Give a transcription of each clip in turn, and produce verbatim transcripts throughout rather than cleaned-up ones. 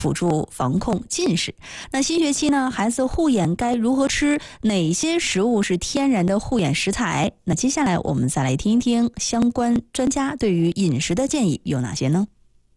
辅助防控近视。那新学期呢，孩子护眼该如何吃？哪些食物是天然的护眼食材？那接下来我们再来听一听相关专家对于饮食的建议有哪些呢？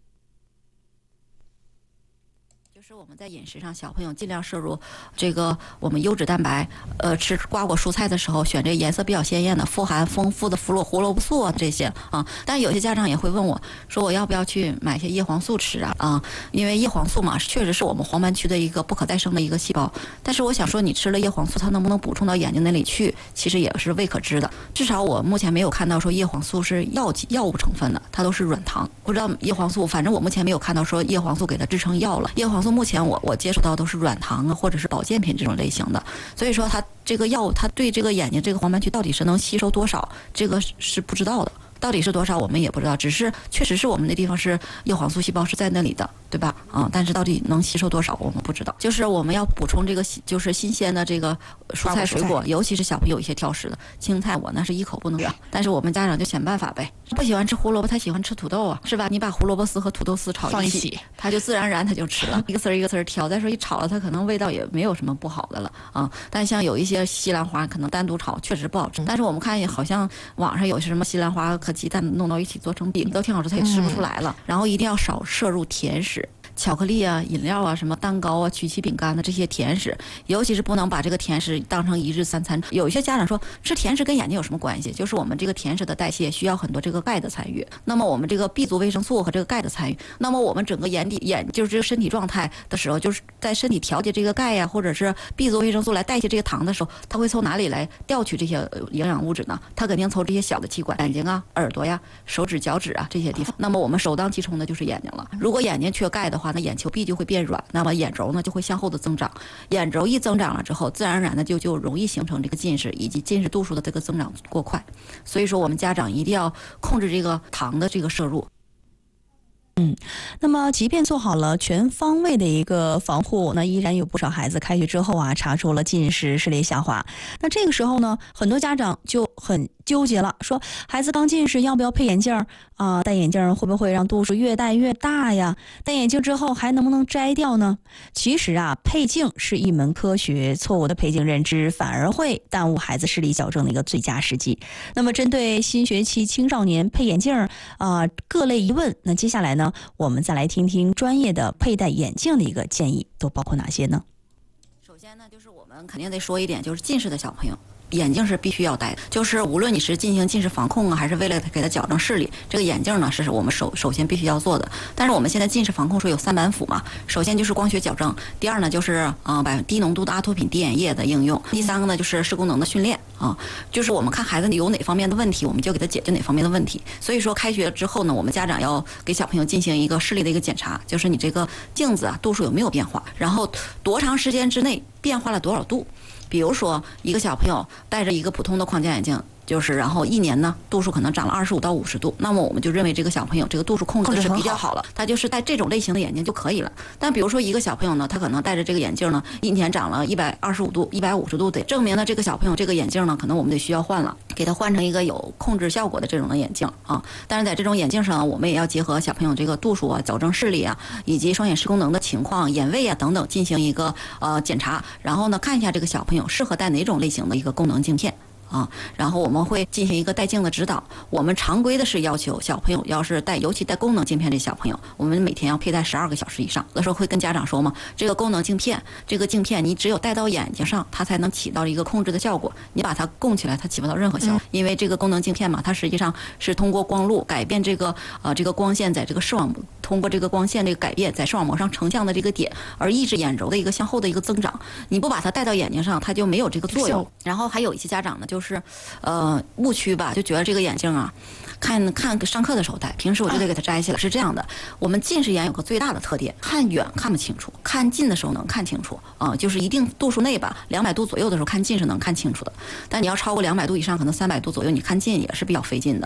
就是我们在饮食上，小朋友尽量摄入这个我们优质蛋白。呃，吃瓜果蔬菜的时候，选这个颜色比较鲜艳的、富含丰富的胡萝胡萝卜素啊这些啊。但有些家长也会问我，说我要不要去买些叶黄素吃啊？啊，因为叶黄素嘛，确实是我们黄斑区的一个不可再生的一个细胞。但是我想说，你吃了叶黄素，它能不能补充到眼睛那里去，其实也是未可知的。至少我目前没有看到说叶黄素是药剂药物成分的，它都是软糖。不知道叶黄素，反正我目前没有看到说叶黄素给它制成药了。叶黄素目前我我接触到都是软糖啊，或者是保健品这种类型的，所以说它这个药物它对这个眼睛这个黄斑区到底是能吸收多少，这个是不知道的。到底是多少我们也不知道，只是确实是我们那地方是叶黄素细胞是在那里的，对吧？啊、嗯，但是到底能吸收多少我们不知道。就是我们要补充这个就是新鲜的这个蔬菜水果，尤其是小朋友有一些挑食的青菜，我那是一口不能吃，但是我们家长就想办法呗。不喜欢吃胡萝卜，他喜欢吃土豆啊，是吧？你把胡萝卜丝和土豆丝炒一起，他就自然而然他就吃了，一个丝儿一个丝儿挑。再说一炒了，它可能味道也没有什么不好的了啊。但像有一些西兰花，可能单独炒确实不好吃。但是我们看好像网上有些什么西兰花和鸡蛋弄到一起做成饼都挺好吃，他也吃不出来了。然后一定要少摄入甜食。巧克力啊、饮料啊、什么蛋糕啊、曲奇饼干的这些甜食，尤其是不能把这个甜食当成一日三餐。有一些家长说，吃甜食跟眼睛有什么关系？就是我们这个甜食的代谢需要很多这个钙的参与。那么我们这个 B 族维生素和这个钙的参与，那么我们整个眼底眼就是这个身体状态的时候，就是在身体调节这个钙呀、啊，或者是 B 族维生素来代谢这个糖的时候，它会从哪里来调取这些营养物质呢？它肯定从这些小的器官，眼睛啊、耳朵呀、手指、脚趾啊这些地方。那么我们首当其冲的就是眼睛了。如果眼睛缺钙的话，那眼球壁就会变软，那么眼轴呢就会向后的增长，眼轴一增长了之后，自然而然的就就容易形成这个近视，以及近视度数的这个增长过快。所以说我们家长一定要控制这个糖的这个摄入。 嗯，那么即便做好了全方位的一个防护，那依然有不少孩子开学之后啊，查出了近视、视力下滑。那这个时候呢，很多家长就很纠结了，说孩子刚近视要不要配眼镜啊、呃？戴眼镜会不会让度数越戴越大呀？戴眼镜之后还能不能摘掉呢？其实啊，配镜是一门科学，错误的配镜认知反而会耽误孩子视力矫正的一个最佳时机。那么针对新学期青少年配眼镜啊、呃、各类疑问，那接下来呢，我们再来听听专业的佩戴眼镜的一个建议都包括哪些呢？ 首先呢，就是我们肯定得说一点，就是近视的小朋友眼镜是必须要戴的，就是无论你是进行近视防控啊，还是为了给他矫正视力，这个眼镜呢是我们首首先必须要做的。但是我们现在近视防控说有三板斧嘛，首先就是光学矫正，第二呢就是啊百低浓度的阿托品滴眼液的应用，第三个呢就是视功能的训练啊，就是我们看孩子有哪方面的问题，我们就给他解决哪方面的问题。所以说开学之后呢，我们家长要给小朋友进行一个视力的一个检查，就是你这个镜子啊度数有没有变化，然后多长时间之内变化了多少度。比如说一个小朋友戴着一个普通的框架眼镜，就是然后一年呢度数可能长了二十五到五十度，那么我们就认为这个小朋友这个度数控制的是比较好了，他就是戴这种类型的眼镜就可以了。但比如说一个小朋友呢，他可能戴着这个眼镜呢，一年长了一百二十五度、一百五十度，得证明呢这个小朋友这个眼镜呢，可能我们得需要换了，给他换成一个有控制效果的这种的眼镜啊。但是在这种眼镜上，我们也要结合小朋友这个度数啊、矫正视力啊，以及双眼视功能的情况、眼位啊等等进行一个呃检查，然后呢看一下这个小朋友适合戴哪种类型的一个功能镜片。啊，然后我们会进行一个戴镜的指导。我们常规的是要求小朋友要是戴，尤其戴功能镜片这小朋友，我们每天要佩戴十二个小时以上。有的时候会跟家长说嘛，这个功能镜片，这个镜片你只有戴到眼睛上，它才能起到一个控制的效果。你把它供起来，它起不到任何效果。因为这个功能镜片嘛，它实际上是通过光路改变这个呃这个光线在这个视网，通过这个光线这个改变在视网膜上成像的这个点，而抑制眼轴的一个向后的一个增长。你不把它戴到眼睛上，它就没有这个作用。然后还有一些家长呢，就是。是，呃，误区吧，就觉得这个眼镜啊，看看上课的时候戴，平时我就得给它摘下来。是这样的，我们近视眼有个最大的特点，看远看不清楚，看近的时候能看清楚啊、呃，就是一定度数内吧，两百度左右的时候看近是能看清楚的。但你要超过两百度以上，可能三百度左右，你看近也是比较费劲的。